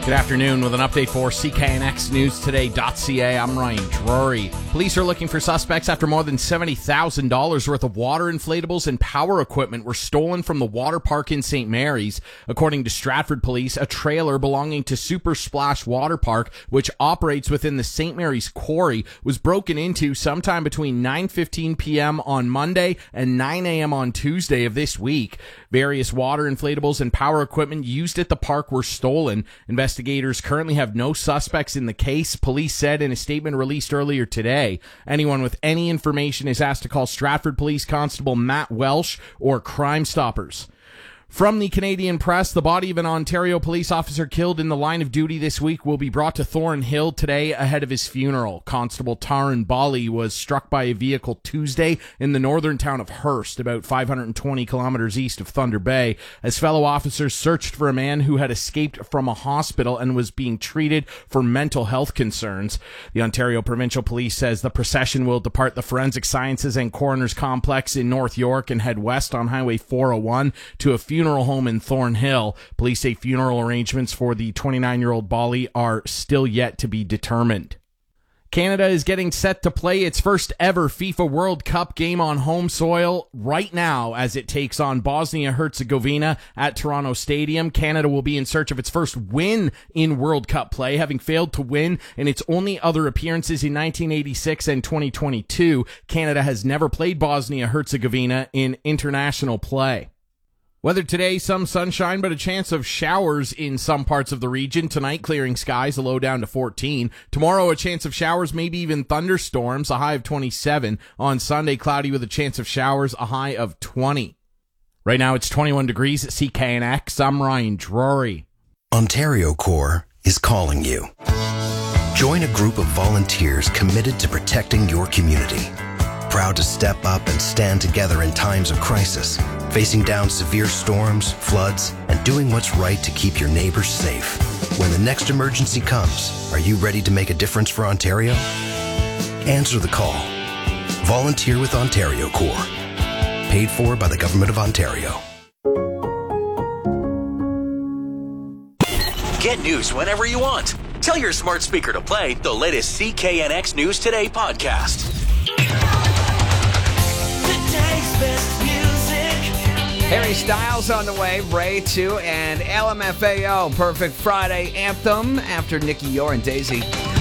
Good afternoon with an update for CKNXNewsToday.ca. I'm Ryan Drury. Police are looking for suspects after more than $70,000 worth of water inflatables and power equipment were stolen from the water park in St. Mary's. According to Stratford Police, a trailer belonging to Super Splash Water Park, which operates within the St. Mary's quarry, was broken into sometime between 9:15 p.m. on Monday and 9 a.m. on Tuesday of this week. Various water inflatables and power equipment used at the park were stolen. Investigators currently have no suspects in the case, police said in a statement released earlier today. Anyone with any information is asked to call Stratford Police Constable Matt Welsh or Crime Stoppers. From the Canadian Press, the body of an Ontario police officer killed in the line of duty this week will be brought to Thornhill today ahead of his funeral. Constable Taran Bali was struck by a vehicle Tuesday in the northern town of Hearst, about 520 kilometers east of Thunder Bay, as fellow officers searched for a man who had escaped from a hospital and was being treated for mental health concerns. The Ontario Provincial Police says the procession will depart the Forensic Sciences and Coroner's Complex in North York and head west on Highway 401 to a funeral home in Thornhill. Police say funeral arrangements for the 29-year-old Bali are still yet to be determined. Canada is getting set to play its first ever FIFA World Cup game on home soil right now as it takes on Bosnia-Herzegovina at Toronto Stadium. Canada will be in search of its first win in World Cup play, having failed to win in its only other appearances in 1986 and 2022. Canada has never played Bosnia-Herzegovina in international play. Weather today, some sunshine, but a chance of showers in some parts of the region. Tonight, clearing skies, a low down to 14. Tomorrow, a chance of showers, maybe even thunderstorms, a high of 27. On Sunday, cloudy with a chance of showers, a high of 20. Right now, it's 21 degrees at CKNX. I'm Ryan Drury. Ontario Corps is calling you. Join a group of volunteers committed to protecting your community. Proud to step up and stand together in times of crisis, facing down severe storms, floods, and doing what's right to keep your neighbors safe. When the next emergency comes, are you ready to make a difference for Ontario? Answer the call. Volunteer with Ontario Corps. Paid for by the Government of Ontario. Get news whenever you want. Tell your smart speaker to play the latest CKNX News Today podcast. Harry Styles on the way, Ray 2, and LMFAO, Perfect Friday Anthem after Nikki Yor and Daisy.